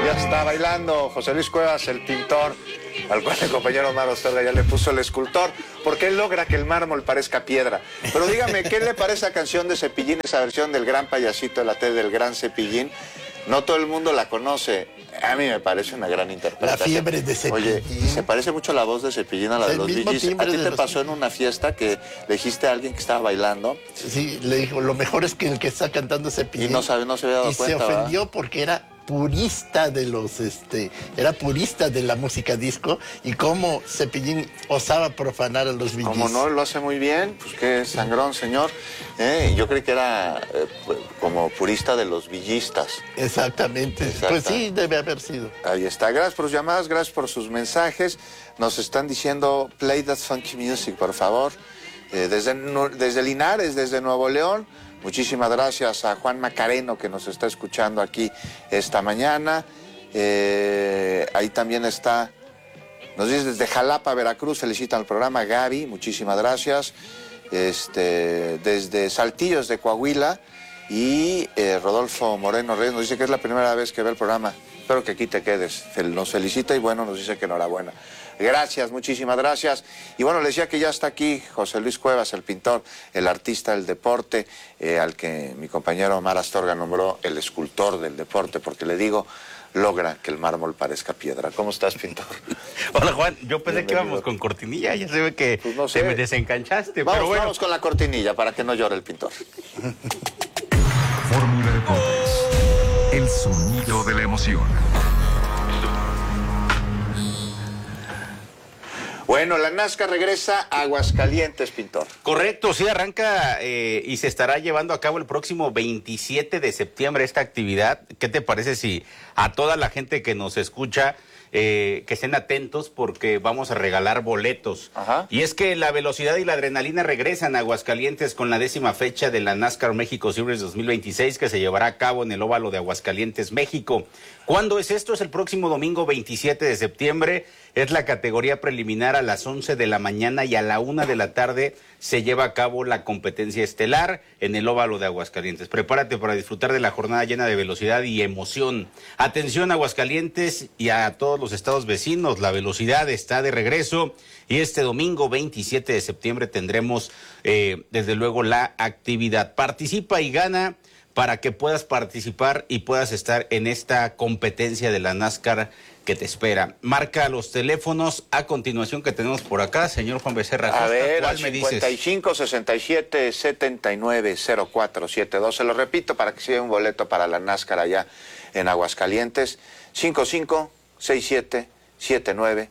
Ya está bailando José Luis Cuevas, el pintor, al cual el compañero Omar Astorga ya le puso el escultor, porque él logra que el mármol parezca piedra. Pero dígame, ¿qué le parece esa canción de Cepillín, esa versión del gran payasito de la T del gran Cepillín? No todo el mundo la conoce. A mí me parece una gran interpretación. La fiebre de Cepillín. Oye, se parece mucho la voz de Cepillín a la de los Bee Gees. ¿A ti te pasó en una fiesta que le dijiste a alguien que estaba bailando? Sí, le dijo, lo mejor es que el que está cantando es Cepillín. Y no se había dado cuenta, Y se ofendió, ¿verdad? Porque era purista de era purista de la música disco, y cómo Cepillín osaba profanar a los Bee Gees. Como no lo hace muy bien, pues qué sangrón, señor. Yo creí que era como purista de los villistas. Exactamente. Pues sí, debe haber sido. Ahí está. Gracias por sus llamadas, gracias por sus mensajes. Nos están diciendo, play that funky music, por favor. Desde Linares, desde Nuevo León. Muchísimas gracias a Juan Macareno, que nos está escuchando aquí esta mañana. Ahí también está, nos dice desde Jalapa, Veracruz, felicitan al programa Gaby, muchísimas gracias. Desde Saltillos de Coahuila, y Rodolfo Moreno Reyes nos dice que es la primera vez que ve el programa. Espero que aquí te quedes. Nos felicita y bueno, nos dice que enhorabuena. Gracias, muchísimas gracias. Y bueno, le decía que ya está aquí José Luis Cuevas, el pintor, el artista del deporte, al que mi compañero Omar Astorga nombró el escultor del deporte, porque le digo, logra que el mármol parezca piedra. ¿Cómo estás, pintor? Hola, Juan. Yo pensé que íbamos con cortinilla. Ya se ve que pues no sé. te me desencanchaste. Vamos, pero bueno. Vamos con la cortinilla para que no llore el pintor. Fórmula Deportes. El sonido de la emoción. Bueno, la NASCAR regresa a Aguascalientes, pintor. Correcto, sí, arranca y se estará llevando a cabo el próximo 27 de septiembre esta actividad. ¿Qué te parece si a toda la gente que nos escucha, que estén atentos, porque vamos a regalar boletos? Ajá. Y es que la velocidad y la adrenalina regresan a Aguascalientes con la 10ª fecha de la NASCAR México Series 2026, que se llevará a cabo en el óvalo de Aguascalientes, México. ¿Cuándo es esto? Es el próximo domingo 27 de septiembre. Es la categoría preliminar a las 11 de la mañana y a la 1 de la tarde se lleva a cabo la competencia estelar en el óvalo de Aguascalientes. Prepárate para disfrutar de la jornada llena de velocidad y emoción. Atención, Aguascalientes y a todos los estados vecinos, la velocidad está de regreso y este domingo 27 de septiembre tendremos desde luego la actividad. Participa y gana para que puedas participar y puedas estar en esta competencia de la NASCAR que te espera. Marca los teléfonos a continuación que tenemos por acá, señor Juan Becerra. A ver, ¿cuál me dices? 55 67 79 0472. Se lo repito para que sea un boleto para la NASCAR allá en Aguascalientes. 55 67 79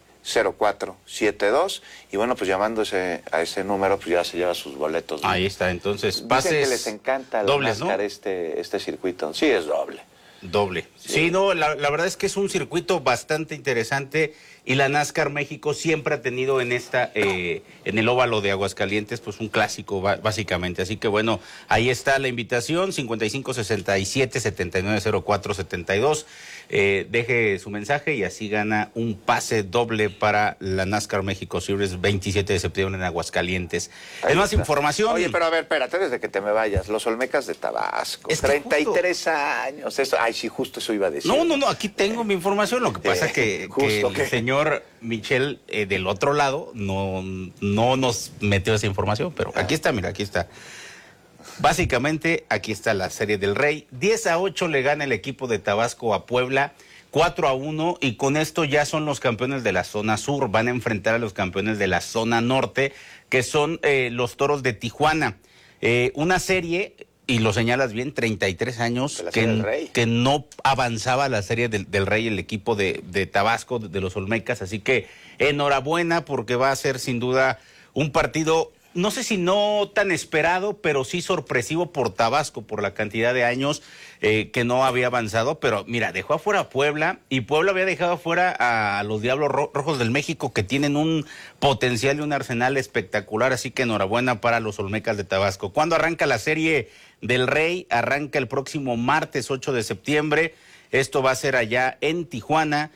0472. Y bueno, pues llamándose a ese número, pues ya se lleva sus boletos. Ahí está, entonces pases. Dicen que les encanta la dobles, NASCAR, ¿no? este circuito. Sí, es doble. Doble. Sí, no, la verdad es que es un circuito bastante interesante y la NASCAR México siempre ha tenido en en el óvalo de Aguascalientes, pues un clásico básicamente. Así que bueno, ahí está la invitación, 55 67 79 0472. Deje su mensaje y así gana un pase doble para la NASCAR México Series 27 de septiembre en Aguascalientes. Ahí es más está. información. Oye, pero a ver, espérate, desde que te me vayas, los Olmecas de Tabasco, Es que 33 años, eso, ay, sí, justo eso iba a decir. No, aquí tengo mi información, lo que pasa que el señor Michel del otro lado no nos metió esa información, pero aquí está, mira, aquí está. Básicamente, aquí está la Serie del Rey. 10-8 le gana el equipo de Tabasco a Puebla, 4-1, y con esto ya son los campeones de la zona sur. Van a enfrentar a los campeones de la zona norte, que son los Toros de Tijuana. Una serie, y lo señalas bien, 33 años que no avanzaba la Serie del Rey el equipo de Tabasco, de los Olmecas. Así que enhorabuena, porque va a ser sin duda un partido, no sé si no tan esperado, pero sí sorpresivo por Tabasco, por la cantidad de años que no había avanzado. Pero mira, dejó afuera a Puebla, y Puebla había dejado afuera a los Diablos Rojos del México, que tienen un potencial y un arsenal espectacular. Así que enhorabuena para los Olmecas de Tabasco. ¿Cuándo arranca la Serie del Rey? Arranca el próximo martes 8 de septiembre. Esto va a ser allá en Tijuana.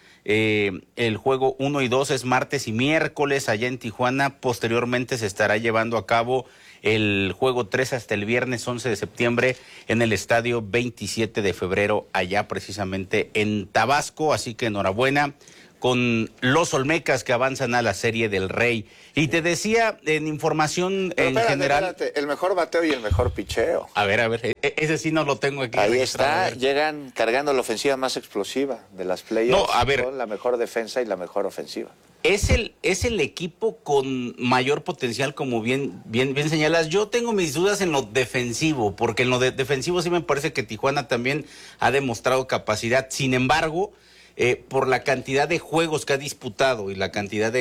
El juego 1 y 2 es martes y miércoles allá en Tijuana. Posteriormente se estará llevando a cabo el juego 3 hasta el viernes 11 de septiembre en el estadio 27 de febrero allá precisamente en Tabasco. Así que enhorabuena con los Olmecas que avanzan a la Serie del Rey. Y te decía en información general... Espérate, el mejor bateo y el mejor picheo. A ver, ese sí no lo tengo aquí. Ahí está, llegan cargando la ofensiva más explosiva de las playoffs. No, a ver, con la mejor defensa y la mejor ofensiva. Es el equipo con mayor potencial, como bien señalas. Yo tengo mis dudas en lo defensivo, porque en lo defensivo sí me parece que Tijuana también ha demostrado capacidad. Sin embargo, por la cantidad de juegos que ha disputado y la cantidad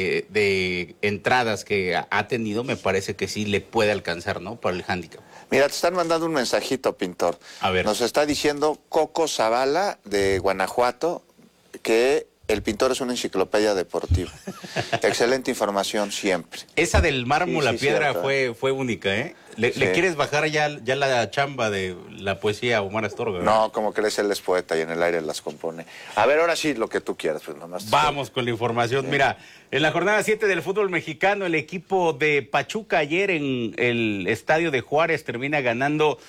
de entradas que ha tenido, me parece que sí le puede alcanzar, ¿no? Para el handicap. Mira, te están mandando un mensajito, Pintor. A ver. Nos está diciendo Coco Zavala, de Guanajuato, que el Pintor es una enciclopedia deportiva. Excelente información siempre. Esa del mármol Sí, a piedra cierto, fue única, ¿eh? ¿Le quieres bajar ya la chamba de la poesía a Omar Astorga? No, como crees, él es poeta y en el aire las compone. A ver, ahora sí, lo que tú quieras. Pues nomás Vamos con la información. Mira, en la jornada 7 del fútbol mexicano, el equipo de Pachuca ayer en el estadio de Juárez termina ganando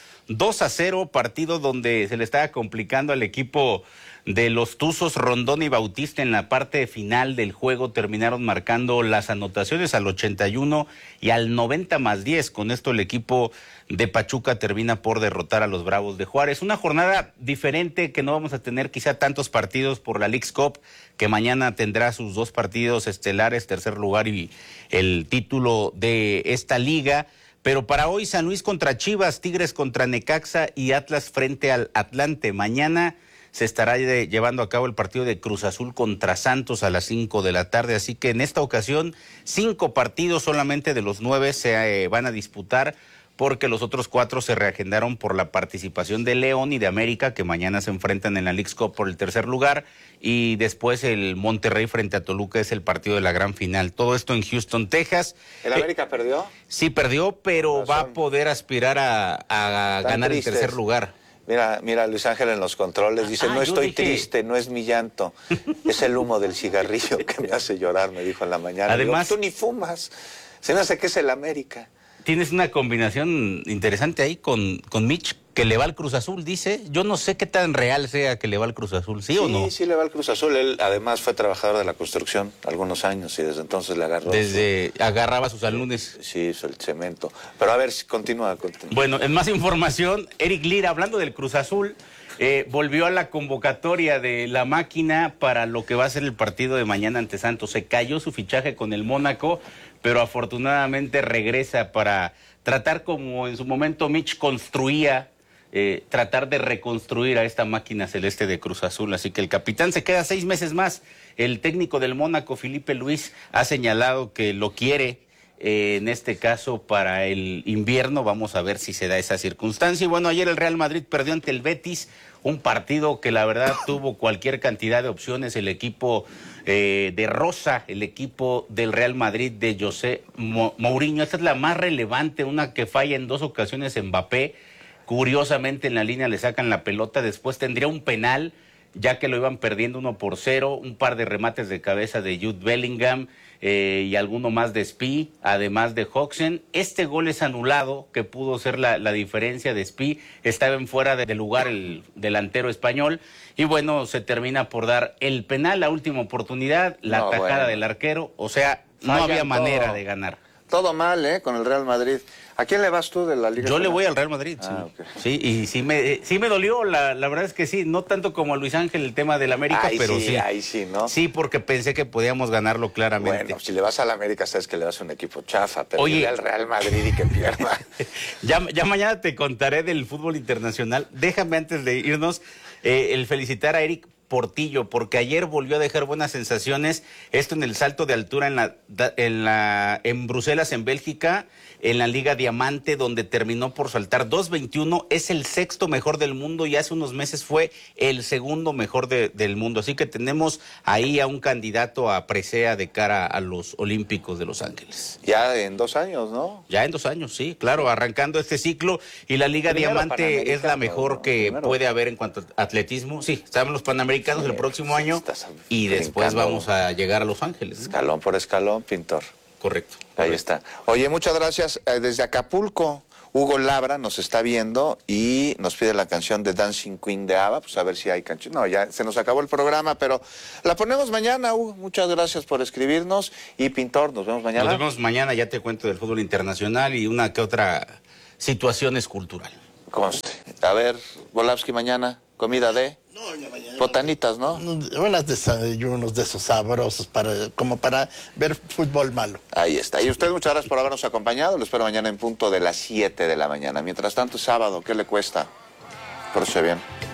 2-0, partido donde se le estaba complicando al equipo de los Tuzos. Rondón y Bautista en la parte final del juego terminaron marcando las anotaciones al 81 y al 90+10. Con esto el equipo de Pachuca termina por derrotar a los Bravos de Juárez. Una jornada diferente, que no vamos a tener quizá tantos partidos por la Leagues Cup, que mañana tendrá sus 2 partidos estelares, tercer lugar y el título de esta liga. Pero para hoy, San Luis contra Chivas, Tigres contra Necaxa y Atlas frente al Atlante. Mañana se estará llevando a cabo el partido de Cruz Azul contra Santos a las 5 de la tarde. Así que en esta ocasión, 5 partidos solamente de los 9 se van a disputar, porque los otros 4 se reagendaron por la participación de León y de América, que mañana se enfrentan en la Leagues Cup por el tercer lugar, y después el Monterrey frente a Toluca es el partido de la gran final. Todo esto en Houston, Texas. ¿El América perdió? Sí, perdió, pero va a poder aspirar a ganar el tercer lugar. Mira, Luis Ángel en los controles dice, no estoy triste, no es mi llanto, es el humo del cigarrillo que me hace llorar, me dijo en la mañana. Además, digo, tú ni fumas, se me hace que es el América. Tienes una combinación interesante ahí con Mitch, que le va al Cruz Azul, dice. Yo no sé qué tan real sea que le va al Cruz Azul, ¿sí o no? Sí, le va al Cruz Azul. Él además fue trabajador de la construcción algunos años y desde entonces le agarró. Agarraba a sus alumnos. Sí, el cemento. Pero a ver, continúa. Bueno, en más información, Eric Lira, hablando del Cruz Azul, volvió a la convocatoria de la máquina para lo que va a ser el partido de mañana ante Santos. Se cayó su fichaje con el Mónaco, pero afortunadamente regresa para tratar, como en su momento Mitch construía, tratar de reconstruir a esta máquina celeste de Cruz Azul. Así que el capitán se queda 6 meses más. El técnico del Mónaco, Felipe Luis, ha señalado que lo quiere en este caso para el invierno. Vamos a ver si se da esa circunstancia. Y bueno, ayer el Real Madrid perdió ante el Betis, un partido que la verdad tuvo cualquier cantidad de opciones. El equipo de Rosa, el equipo del Real Madrid de José Mourinho, esta es la más relevante, una que falla en 2 ocasiones Mbappé. Curiosamente en la línea le sacan la pelota, después tendría un penal, ya que lo iban perdiendo 1-0, un par de remates de cabeza de Jude Bellingham y alguno más de Spi, además de Hodgson. Este gol es anulado, que pudo ser la diferencia de Spi, estaba en fuera de lugar el delantero español, y bueno, se termina por dar el penal, la última oportunidad, la atajada del arquero, o sea, no había manera de ganar. Todo mal, con el Real Madrid. ¿A quién le vas tú de la Liga? Yo le voy al Real Madrid, sí. Okay. Sí, y sí me dolió, la verdad es que sí, no tanto como a Luis Ángel el tema del América, pero sí. Ahí sí, ¿no? Sí, porque pensé que podíamos ganarlo claramente. Bueno, si le vas al América, sabes que le vas a un equipo chafa, pero oye, al Real Madrid y que pierda. ya mañana te contaré del fútbol internacional. Déjame antes de irnos el felicitar a Eric, Portillo, porque ayer volvió a dejar buenas sensaciones, esto en el salto de altura en Bruselas, en Bélgica, en la Liga Diamante, donde terminó por saltar 2.21, es el sexto mejor del mundo y hace unos meses fue el segundo mejor del mundo, así que tenemos ahí a un candidato a presea de cara a los Olímpicos de Los Ángeles. Ya en 2 años, ¿no? Ya en 2 años, sí, claro, arrancando este ciclo, y la Liga Diamante es la mejor que puede haber en cuanto a atletismo. Sí, están los Panamericanos el próximo año y después vamos a llegar a Los Ángeles. Escalón por escalón, Pintor. Correcto. Ahí está. Oye, muchas gracias. Desde Acapulco, Hugo Labra nos está viendo y nos pide la canción de Dancing Queen de ABBA. Pues a ver si hay canción. No, ya se nos acabó el programa, pero la ponemos mañana, Hugo. Muchas gracias por escribirnos. Y Pintor, nos vemos mañana. Nos vemos mañana, ya te cuento del fútbol internacional y una que otra situación es cultural. Conste. A ver, Volavsky mañana, comida de... No, ya mañana. Botanitas, ¿no? Unos desayunos de esos sabrosos como para ver fútbol malo. Ahí está. Y usted, muchas gracias por habernos acompañado. Lo espero mañana en punto de las 7 de la mañana. Mientras tanto, sábado, ¿qué le cuesta? Por eso bien.